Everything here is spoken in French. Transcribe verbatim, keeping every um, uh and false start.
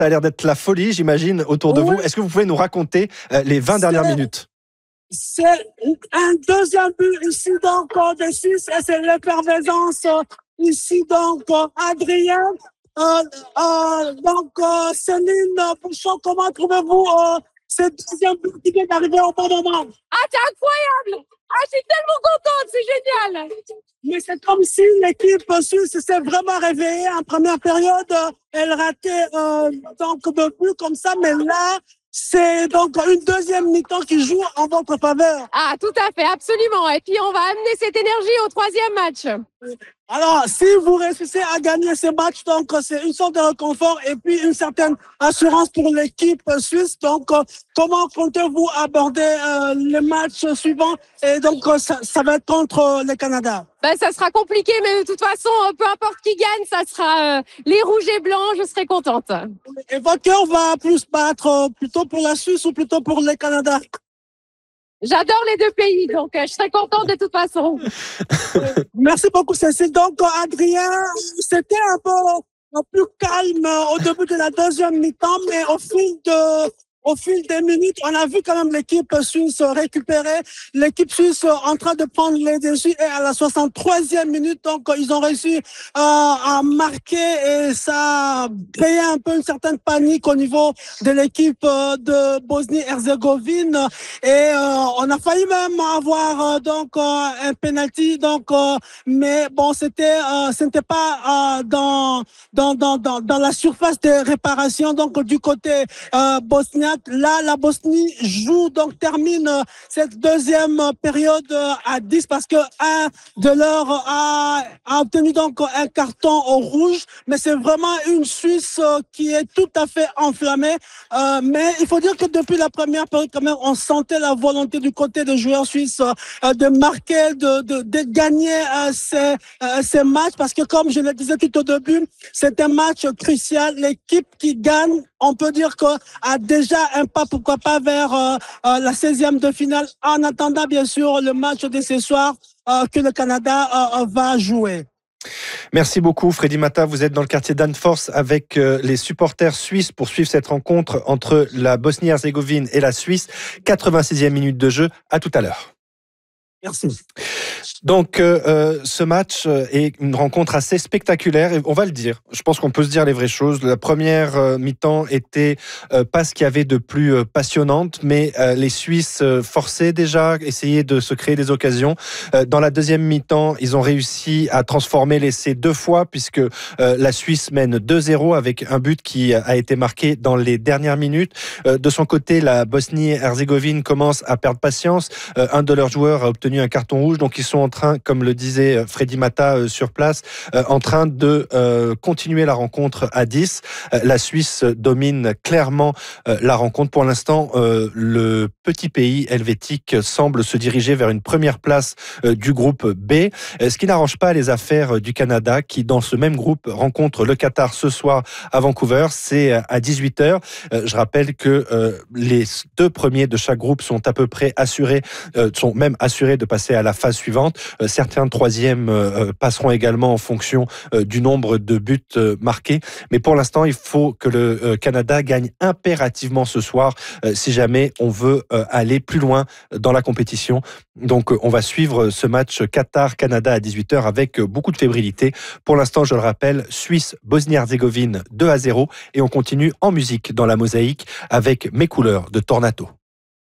Ça a l'air d'être la folie, j'imagine, autour de Oui. vous. Est-ce que vous pouvez nous raconter euh, les vingt dernières minutes? C'est un deuxième but ici, donc, de Suisse, et c'est l'effervescence ici, donc, Adrien. Euh, euh, donc, euh, Céline Bouchon, comment trouvez-vous euh, ce deuxième but qui vient d'arriver au bon moment? Ah, c'est incroyable! Ah, je suis tellement contente, c'est génial! Mais c'est comme si l'équipe suisse s'est vraiment réveillée. En première période, elle ratait euh, donc de buts comme ça, mais là, c'est donc une deuxième mi-temps qui joue en votre faveur. Ah, tout à fait, absolument. Et puis, on va amener cette énergie au troisième match. Alors, si vous réussissez à gagner ces matchs, donc c'est une sorte de réconfort et puis une certaine assurance pour l'équipe suisse. Donc, euh, comment comptez-vous aborder euh, les matchs suivants? Et donc, euh, ça, ça va être contre euh, le Canada. Ben, ça sera compliqué, mais de toute façon, peu importe qui gagne, ça sera euh, les rouges et blancs, je serai contente. Et votre cœur va plus battre euh, plutôt pour la Suisse ou plutôt pour le Canada? J'adore les deux pays, donc euh, je serai contente de toute façon. Merci beaucoup, Cécile. Donc, Adrien, c'était un peu un plus calme au début de la deuxième mi-temps, mais au fil de Au fil des minutes, on a vu quand même l'équipe suisse récupérer, l'équipe suisse en train de prendre les dessus et à la soixante-troisième minute, donc ils ont réussi euh, à marquer et ça a créé un peu une certaine panique au niveau de l'équipe de Bosnie-Herzégovine et euh, on a failli même avoir euh, donc euh, un penalty, donc euh, mais bon c'était euh, ce n'était pas euh, dans, dans dans dans dans la surface de réparation donc du côté euh, bosnien. Là, la Bosnie joue, donc termine cette deuxième période à dix parce que un de leurs a, a obtenu donc un carton au rouge. Mais c'est vraiment une Suisse qui est tout à fait enflammée. Euh, mais il faut dire que depuis la première période, quand même, on sentait la volonté du côté des joueurs suisses euh, de marquer, de, de, de gagner euh, ces, euh, ces matchs parce que, comme je le disais tout au début, c'est un match crucial. L'équipe qui gagne, on peut dire que a déjà un pas, pourquoi pas, vers euh, euh, la seizième de finale, en attendant bien sûr le match de ce soir euh, que le Canada euh, va jouer. Merci beaucoup Freddy Mata, vous êtes dans le quartier Danforth avec euh, les supporters suisses pour suivre cette rencontre entre la Bosnie-Herzégovine et la Suisse. quatre-vingt-sixième minute de jeu, à tout à l'heure. Merci. Donc, euh, ce match est une rencontre assez spectaculaire, et on va le dire. Je pense qu'on peut se dire les vraies choses. La première euh, mi-temps était euh, pas ce qu'il y avait de plus euh, passionnante, mais euh, les Suisses euh, forçaient déjà, essayaient de se créer des occasions. Euh, dans la deuxième mi-temps, ils ont réussi à transformer l'essai deux fois, puisque euh, la Suisse mène deux zéro avec un but qui a été marqué dans les dernières minutes. Euh, de son côté, la Bosnie-Herzégovine commence à perdre patience. Euh, un de leurs joueurs a obtenu un carton rouge, donc ils sont en train, comme le disait Freddy Mata euh, sur place, euh, en train de euh, continuer la rencontre à dix. Euh, la Suisse domine clairement euh, la rencontre. Pour l'instant, euh, le petit pays helvétique semble se diriger vers une première place euh, du groupe B, euh, ce qui n'arrange pas les affaires du Canada, qui dans ce même groupe rencontre le Qatar ce soir à Vancouver. C'est à dix-huit heures. Euh, je rappelle que euh, les deux premiers de chaque groupe sont à peu près assurés, euh, sont même assurés de passer à la phase suivante. Euh, certains troisièmes euh, passeront également en fonction euh, du nombre de buts euh, marqués. Mais pour l'instant, il faut que le euh, Canada gagne impérativement ce soir euh, si jamais on veut euh, aller plus loin dans la compétition. Donc, euh, on va suivre ce match Qatar-Canada à dix-huit heures avec euh, beaucoup de fébrilité. Pour l'instant, je le rappelle, Suisse-Bosnie-Herzégovine deux à zéro et on continue en musique dans la mosaïque avec Mes couleurs de Tornado.